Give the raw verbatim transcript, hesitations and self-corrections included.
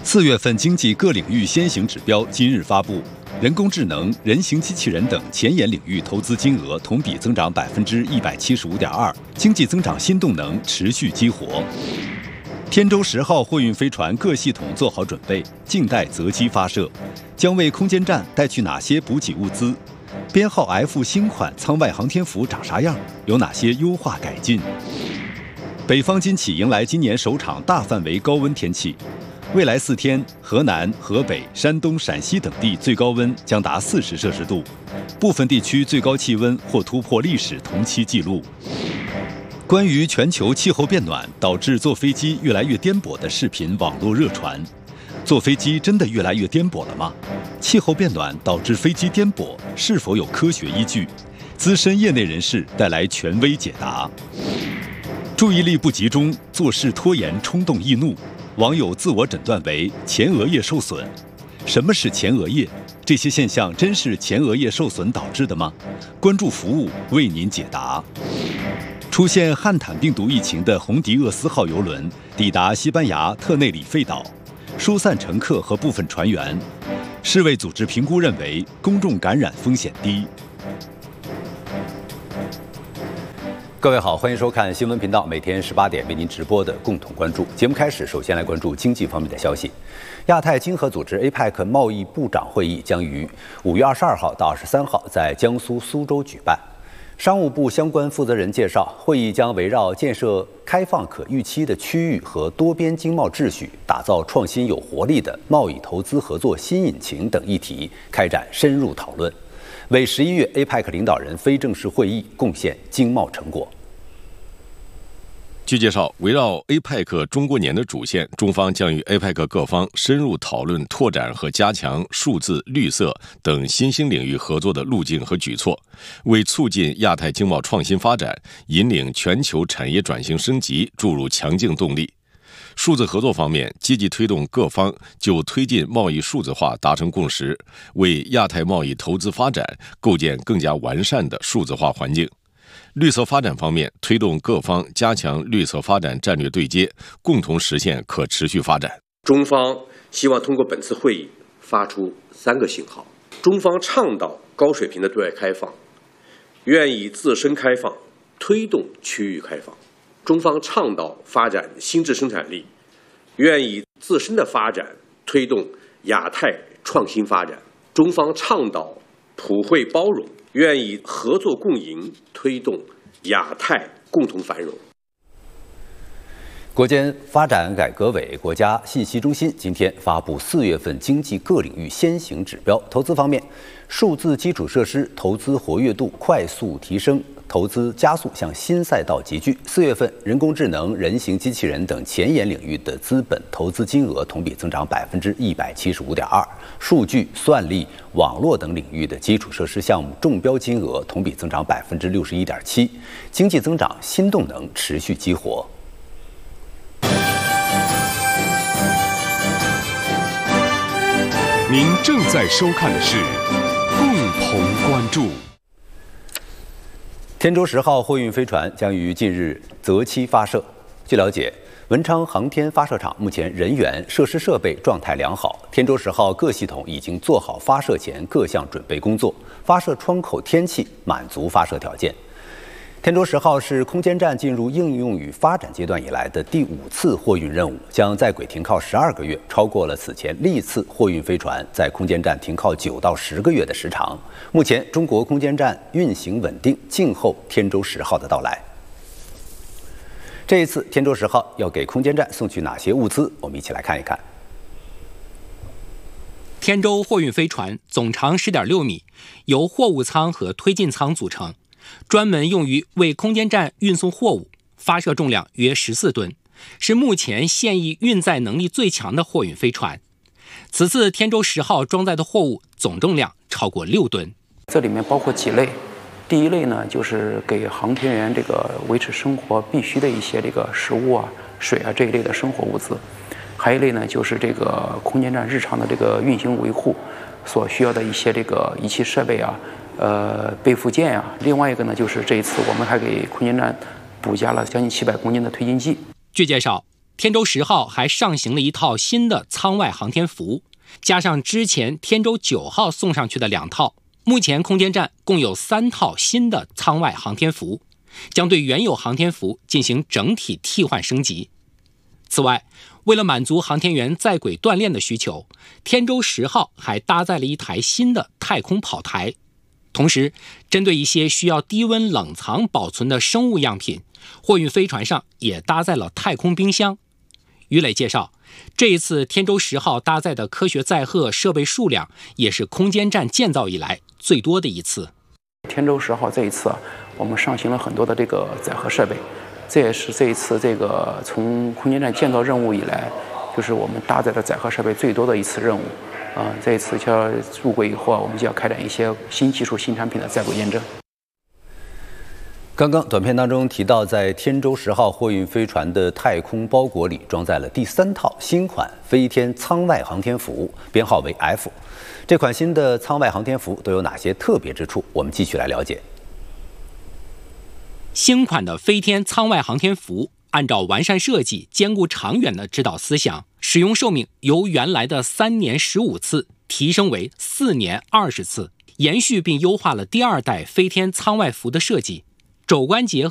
四月份经济各领域先行指标今日发布，人工智能、人形机器人等前沿领域投资金额同比增长百分之一百七十五点二，经济增长新动能持续激活。天舟十号货运飞船各系统做好准备，静待择机发射，将为空间站带去哪些补给物资？编号 F 新款舱外航天服长啥样？有哪些优化改进？北方今起迎来今年首场大范围高温天气。未来四天，河南、河北、山东、陕西等地最高温将达四十摄氏度，部分地区最高气温或突破历史同期纪录。关于全球气候变暖导致坐飞机越来越颠簸的视频网络热传，坐飞机真的越来越颠簸了吗？气候变暖导致飞机颠簸是否有科学依据？资深业内人士带来权威解答。注意力不集中，做事拖延，冲动易怒。网友自我诊断为前额叶受损。什么是前额叶？这些现象真是前额叶受损导致的吗？关注服务为您解答。出现汉坦病毒疫情的红迪厄斯号邮轮抵达西班牙特内里费岛，疏散乘客和部分船员。世卫组织评估认为公众感染风险低。各位好，欢迎收看新闻频道，每天十八点为您直播的共同关注。节目开始，首先来关注经济方面的消息。亚太经合组织 A P E C 贸易部长会议将于五月二十二号到二十三号在江苏苏州举办。商务部相关负责人介绍，会议将围绕建设开放可预期的区域和多边经贸秩序，打造创新有活力的贸易投资合作新引擎等议题开展深入讨论，为十一月 A P E C 领导人非正式会议贡献经贸成果。 据介绍，围绕 A P E C 中国年的主线，中方将与 A P E C 各方深入讨论拓展和加强数字、绿色等新兴领域合作的路径和举措，为促进亚太经贸创新发展、引领全球产业转型升级注入强劲动力。数字合作方面，积极推动各方就推进贸易数字化达成共识，为亚太贸易投资发展构建更加完善的数字化环境。绿色发展方面，推动各方加强绿色发展战略对接，共同实现可持续发展。 中方希望通过本次会议发出三个信号：中方倡导高水平的对外开放，愿意自身开放推动区域开放；中方倡导发展新质生产力，愿意自身的发展推动亚太创新发展；中方倡导普惠包容，愿意合作共赢，推动亚太共同繁荣。 国家发展改革委、国家信息中心今天发布四月份经济各领域先行指标。投资方面，数字基础设施投资活跃度快速提升，投资加速向新赛道集聚。四月份，人工智能、人形机器人等前沿领域的资本投资金额同比增长百分之一百七十五点二，数据、算力、网络等领域的基础设施项目中标金额同比增长百分之六十一点七，经济增长新动能持续激活。 您正在收看的是共同关注。 天舟十号货运飞船将于近日择期发射。据了解，文昌航天发射场目前人员、设施设备状态良好，天舟十号各系统已经做好发射前各项准备工作，发射窗口天气满足发射条件。天舟十号是空间站进入应用与发展阶段以来的第五次货运任务，将在轨停靠十二个月，超过了此前历次货运飞船在空间站停靠九到十个月的时长。目前，中国空间站运行稳定，静候天舟十号的到来。这一次，天舟十号要给空间站送去哪些物资？我们一起来看一看。 天舟货运飞船总长十点六米，由货物舱和推进舱组成。专门用于为空间站运送货物，发射重量约十四吨，是目前现役运载能力最强的货运飞船。此次天舟十号装载的货物总重量超过六吨。 这里面包括几类，第一类呢，就是给航天员这个维持生活必须的一些这个食物啊、水啊这一类的生活物资；还有一类呢，就是这个空间站日常的这个运行维护所需要的一些这个仪器设备啊。呃，备附件啊，另外一个呢，就是这一次我们还给空间站补加了将近七百公斤的推进剂。 据介绍， 天舟十号还上行了一套新的舱外航天服，加上之前天舟九号送上去的两套，目前空间站共有三套新的舱外航天服，将对原有航天服进行整体替换升级。此外，为了满足航天员在轨锻炼的需求，天舟十号还搭载了一台新的太空跑台。同时，针对一些需要低温冷藏保存的生物样品，货运飞船上也搭载了太空冰箱。于磊介绍，这一次天舟十号搭载的科学载荷设备数量也是空间站建造以来最多的一次。 天舟十号这一次啊，我们上行了很多的这个载荷设备，这也是这一次这个从空间站建造任务以来，就是我们搭载的载荷设备最多的一次任务。啊，这一次就要入轨以后啊，我们就要开展一些新技术、新产品的在轨验证。 刚刚短片当中提到，在天舟十号货运飞船的太空包裹里装载了第三套新款飞天舱外航天服，编号为 F。这款新的舱外航天服都有哪些特别之处？我们继续来了解。 新款的飞天舱外航天服按照完善设计、兼顾长远的指导思想，使用寿命由原来的三年十五次提升为四年二十次，延续并优化了第二代飞天舱外服的设计，肘关节